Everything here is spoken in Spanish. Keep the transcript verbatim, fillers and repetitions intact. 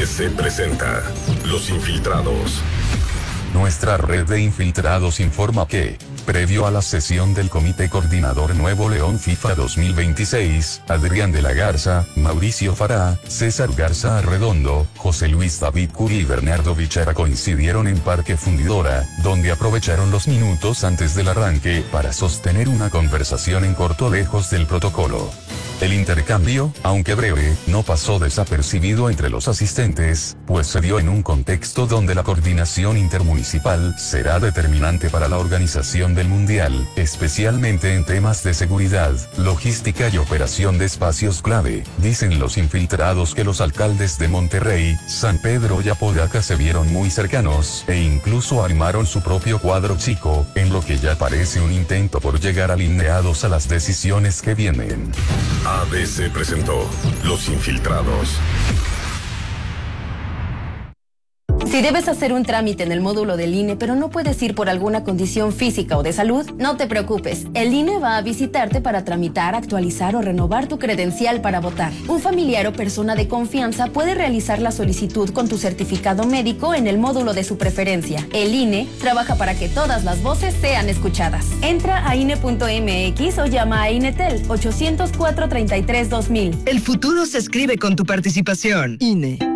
B C presenta Los Infiltrados. Nuestra red de infiltrados informa que, previo a la sesión del Comité Coordinador Nuevo León FIFA dos mil veintiséis, Adrián de la Garza, Mauricio Fará, César Garza Arredondo, José Luis David Curi y Bernardo Vichera coincidieron en Parque Fundidora, donde aprovecharon los minutos antes del arranque para sostener una conversación en corto lejos del protocolo. El intercambio, aunque breve, no pasó desapercibido entre los asistentes, pues se dio en un contexto donde la coordinación intermunicipal será determinante para la organización del Mundial, especialmente en temas de seguridad, logística y operación de espacios clave. Dicen los infiltrados que los alcaldes de Monterrey, San Pedro y Apodaca se vieron muy cercanos, e incluso armaron su propio cuadro chico, en lo que ya parece un intento por llegar alineados a las decisiones que vienen. A B C presentó Los Infiltrados. Si debes hacer un trámite en el módulo del I N E, pero no puedes ir por alguna condición física o de salud, no te preocupes. El I N E va a visitarte para tramitar, actualizar o renovar tu credencial para votar. Un familiar o persona de confianza puede realizar la solicitud con tu certificado médico en el módulo de su preferencia. El I N E trabaja para que todas las voces sean escuchadas. Entra a I N E punto M X o llama a INETEL ochocientos cuatro, treinta y tres, dos mil. El futuro se escribe con tu participación. I N E.